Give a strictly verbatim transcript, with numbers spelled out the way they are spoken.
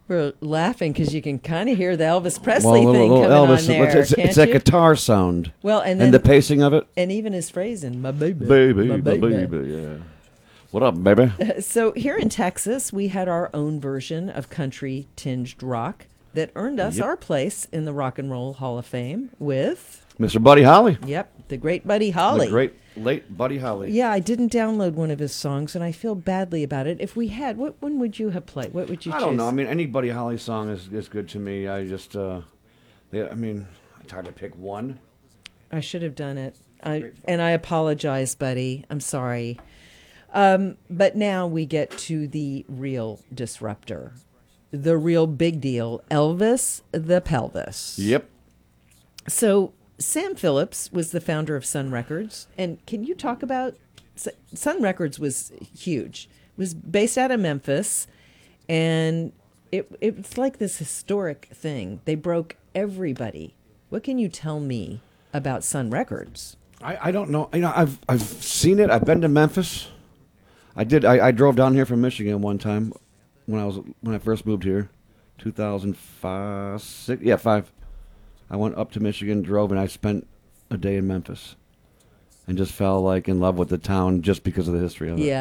We're laughing because you can kind of hear the Elvis Well, Presley a little, thing little coming Elvis. on there, it's, can't it's that you? guitar sound. Well, and then and the pacing of it. and even his phrasing, my baby, Baby, my my baby. baby, yeah. What up, baby? So here in Texas, we had our own version of country tinged rock that earned us Yep. our place in the Rock and Roll Hall of Fame with, Mister Buddy Holly. yep, the great Buddy Holly. The great late Buddy Holly. Yeah, I didn't download one of his songs, and I feel badly about it. If we had, what one would you have played? What would you I choose? don't know. I mean, any Buddy Holly song is, is good to me. I just, uh, yeah, I mean, it's hard to pick one. I should have done it. I, and I apologize, buddy. I'm sorry. Um, but now we get to the real disruptor, the real big deal, Elvis the Pelvis. Yep. So Sam Phillips was the founder of Sun Records. And can you talk about Sun Records was huge. It was based out of Memphis. And it it's like this historic thing. They broke everybody. What can you tell me about Sun Records? I, I don't know. You know, I've I've seen it. I've been to Memphis. I did. I, I drove down here from Michigan one time when I was when I first moved here, two thousand five, six, yeah, five. I went up to Michigan, drove, and I spent a day in Memphis, and just fell like in love with the town just because of the history of it. Yeah.